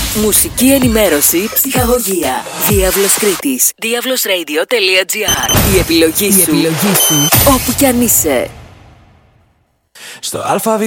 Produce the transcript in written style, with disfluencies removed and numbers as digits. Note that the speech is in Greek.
Μουσική ενημέρωση, ψυχαγωγία. Διάβλος Κρήτης. Diavlosradio.gr. Η επιλογή σου. Όπου κι αν είσαι. Στο αλφαβήτα